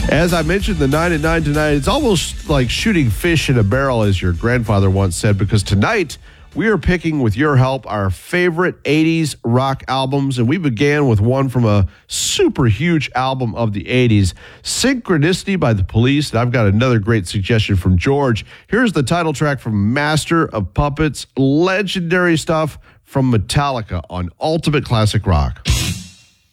As I mentioned, the 9 at 9 tonight, it's almost like shooting fish in a barrel, as your grandfather once said, because tonight we are picking, with your help, our favorite 80s rock albums. And we began with one from a super huge album of the 80s, Synchronicity by The Police. And I've got another great suggestion from George. Here's the title track from Master of Puppets, legendary stuff from Metallica on Ultimate Classic Rock.